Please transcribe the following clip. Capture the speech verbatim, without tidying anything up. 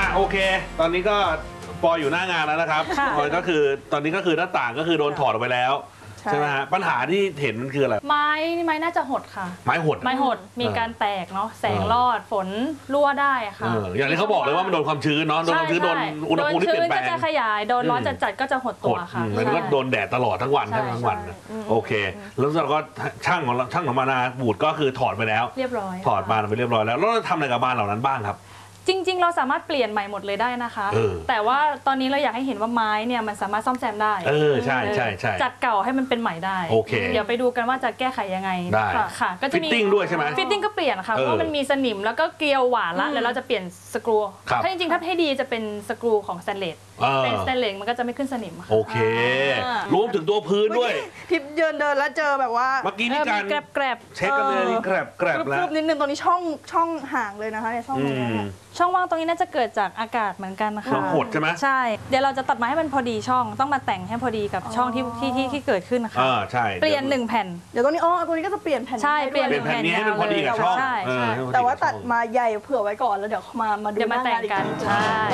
โอเคตอนนี้ก็ปออยู่หน้างานแล้วนะครับปอยก็คือตอนนี้ก็คือหน้าต่างก็คือโดนถอดออกไปแล้วใช่ไหมฮะปัญหาที่เห็นมันคืออะไรไม้ไม้น่าจะหดค่ะไม้หดไม้หดมีการแตกเนาะแสงรอดฝนรั่วได้ค่ะอย่างที่เขาบอกเลยว่ามันโดนความชื้นเนาะโดนความชื้นโดนอุณหภูมิที่เปลี่ยนแปลงก็จะขยายโดนร้อนจัดๆก็จะหดตัวค่ะแล้วก็โดนแดดตลอดทั้งวันทั้งวันโอเคแล้วเราก็ช่างของช่างของมานาบูดก็คือถอดไปแล้วเรียบร้อยถอดบานไปเรียบร้อยแล้วแล้วเราทำอะไรกับบานเหล่านั้นบ้างครับจริงๆเราสามารถเปลี่ยนใหม่หมดเลยได้นะคะแต่ว่าตอนนี้เราอยากให้เห็นว่าไม้เนี่ยมันสามารถซ่อมแซมได้เออใช่ใช่ใช่จากเก่าให้มันเป็นใหม่ได้โอเคเดี๋ยวไปดูกันว่าจะแก้ไขยังไงได้ค่ะก็จะมีฟิตติ้งด้วยใช่ไหมฟิตติ้งก็เปลี่ยนค่ะเพราะมันมีสนิมแล้วก็เกลียวหวานละแล้วเราจะเปลี่ยนสกรูถ้าจริงๆถ้าให้ดีจะเป็นสกรูของสแตนเลสเป็นสแตนเลสมันก็จะไม่ขึ้นสนิมโอเครวมถึงตัวพื้นด้วยทิปเดินเดินแล้วเจอแบบว่าเมื่อกี้มีการแกรบแกรบเช็คกันเลยแกรบแกรบแล้วนิดนึงตรงนี้ช่องช่องห่างเลยนะคะในช่องนี้ช่องว่างตรงนี้น่าจะเกิดจากอากาศเหมือนกันนะคะหดใช่ไหมใช่เดี๋ยวเราจะตัดมาให้มันพอดีช่องต้องมาแต่งให้พอดีกับช่องที่ที่ที่ที่เกิดขึ้นนะคะอ่าใช่เปลี่ยนหนึ่งแผ่นเดี๋ยวตรงนี้อ๋อตรงนี้ก็จะเปลี่ยนแผ่นใช่เปลี่ยนแผ่นนี้ให้มันพอดีกับช่องใช่แต่ว่าตัดมาใหญ่เผื่อไว้ก่อนแล้วเดี๋ยวมามาดูเดี๋ยวมาแต่งกันใช่